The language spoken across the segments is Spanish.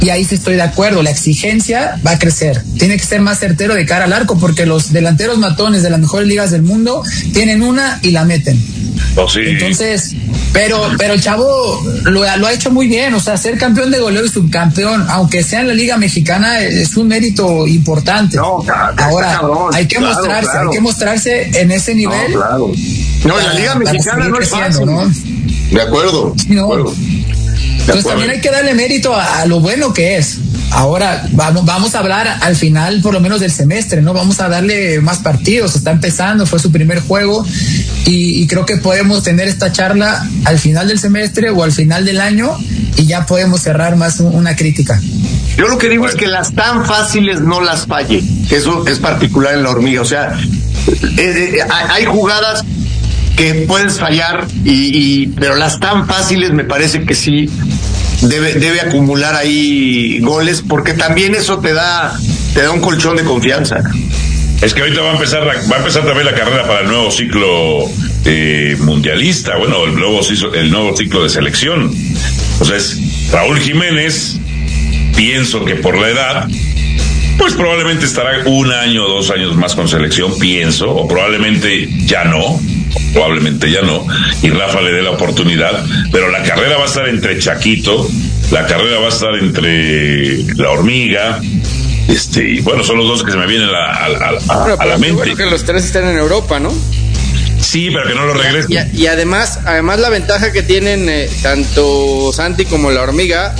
Y ahí sí estoy de acuerdo, la exigencia va a crecer. Tiene que ser más certero de cara al arco, porque los delanteros matones de las mejores ligas del mundo tienen una y la meten. Oh, sí. Entonces, pero el chavo lo ha hecho muy bien. O sea, ser campeón de goleo y subcampeón, aunque sea en la Liga Mexicana, es un mérito importante. No, ahora cabrón, hay que mostrarse en ese nivel. No, claro. No, en la Liga Mexicana no es fácil, ¿no? De acuerdo. No. De acuerdo. Entonces también hay que darle mérito a lo bueno que es. Ahora vamos a hablar al final por lo menos del semestre, ¿no? Vamos a darle más partidos, está empezando, fue su primer juego y creo que podemos tener esta charla al final del semestre o al final del año y ya podemos cerrar más una crítica. Yo lo que digo es que las tan fáciles no las falle. Eso es particular en la hormiga. O sea, hay jugadas que puedes fallar, pero las tan fáciles me parece que sí debe acumular ahí goles, porque también eso te da un colchón de confianza. Es que ahorita va a empezar también la carrera para el nuevo ciclo mundialista, bueno, el nuevo ciclo de selección. O sea, es Raúl Jiménez, pienso que por la edad, pues probablemente estará 1 año o 2 años más con selección, pienso, o probablemente ya no, y Rafa le dé la oportunidad, pero la carrera va a estar entre Chaquito, la carrera va a estar entre la hormiga, y bueno, son los dos que se me vienen a la mente. Creo que los 3 están en Europa, ¿no? Sí, pero que no lo regresen. Y además la ventaja que tienen tanto Santi como la hormiga,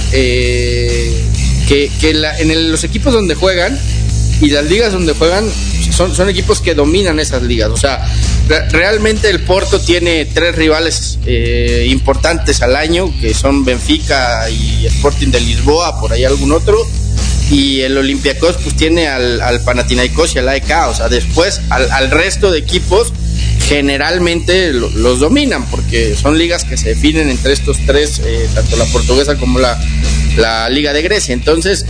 en los equipos donde juegan y las ligas donde juegan son equipos que dominan esas ligas. O sea, realmente el Porto tiene 3 rivales importantes al año, que son Benfica y Sporting de Lisboa, por ahí algún otro, y el Olympiacos pues tiene al Panathinaikos y al AEK. O sea, después al resto de equipos generalmente los dominan, porque son ligas que se definen entre estos 3, tanto la portuguesa como la Liga de Grecia. Entonces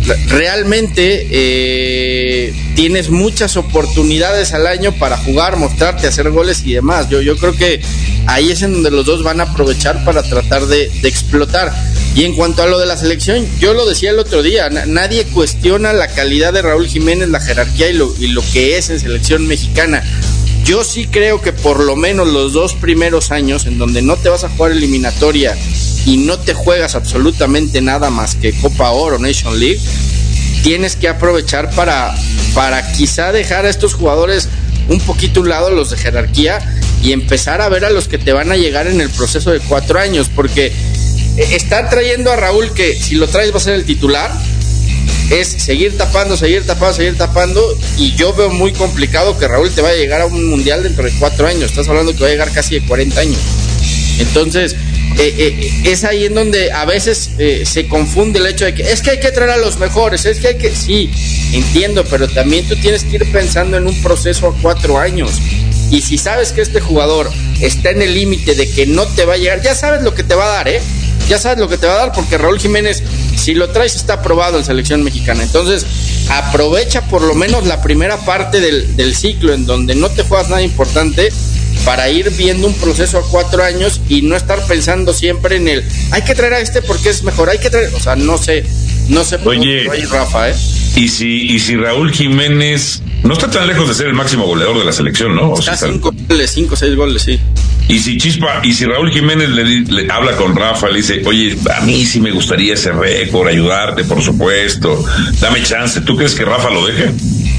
realmente tienes muchas oportunidades al año para jugar, mostrarte, hacer goles y demás. Yo creo que ahí es en donde los dos van a aprovechar para tratar de explotar. Y en cuanto a lo de la selección, yo lo decía el otro día, nadie cuestiona la calidad de Raúl Jiménez, la jerarquía y lo que es en selección mexicana. Yo sí creo que por lo menos los 2 primeros años, en donde no te vas a jugar eliminatoria y no te juegas absolutamente nada más que Copa Oro, Nation League, tienes que aprovechar para quizá dejar a estos jugadores un poquito a un lado, los de jerarquía, y empezar a ver a los que te van a llegar en el proceso de 4 años, porque estar trayendo a Raúl, que si lo traes va a ser el titular, es seguir tapando, y yo veo muy complicado que Raúl te vaya a llegar a un mundial dentro de 4 años. Estás hablando que va a llegar casi de 40 años. Entonces es ahí en donde a veces se confunde el hecho de que es que hay que traer a los mejores, sí, entiendo, pero también tú tienes que ir pensando en un proceso a 4 años. Y si sabes que este jugador está en el límite de que no te va a llegar, ya sabes lo que te va a dar, ya sabes lo que te va a dar, porque Raúl Jiménez, si lo traes, está aprobado en selección mexicana. Entonces aprovecha por lo menos la primera parte del ciclo en donde no te juegas nada importante, para ir viendo un proceso a 4 años y no estar pensando siempre en hay que traer a este porque es mejor, o sea, no sé por dónde va a ir Rafa, Y si Raúl Jiménez no está tan lejos de ser el máximo goleador de la selección, ¿no? Está 5 o 6 goles, sí. Y si Raúl Jiménez le habla con Rafa, le dice, oye, a mí sí me gustaría ese récord, ayudarte, por supuesto, dame chance, ¿tú crees que Rafa lo deje?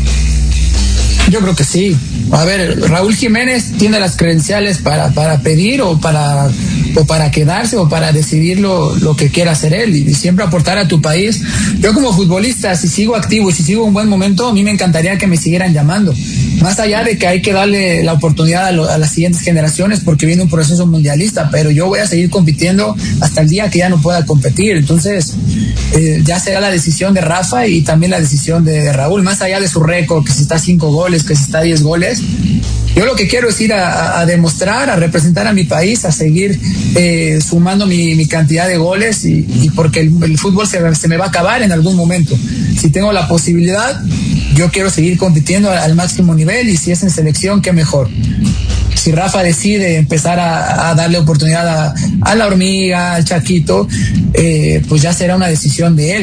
Yo creo que sí. A ver, Raúl Jiménez tiene las credenciales para pedir o para quedarse o para decidir lo que quiera hacer él y siempre aportar a tu país. Yo como futbolista, si sigo activo y si sigo en buen momento, a mí me encantaría que me siguieran llamando. Más allá de que hay que darle la oportunidad a las siguientes generaciones porque viene un proceso mundialista, pero yo voy a seguir compitiendo hasta el día que ya no pueda competir. Entonces, ya será la decisión de Rafa y también la decisión de Raúl, más allá de su récord, que si está 5 goles, que si está 10 goles. Yo lo que quiero es ir a demostrar, a representar a mi país, a seguir sumando mi cantidad de goles y porque el fútbol se me va a acabar en algún momento. Si tengo la posibilidad, yo quiero seguir compitiendo al máximo nivel y si es en selección, qué mejor. Si Rafa decide empezar a darle oportunidad a la hormiga, al Chaquito, pues ya será una decisión de él.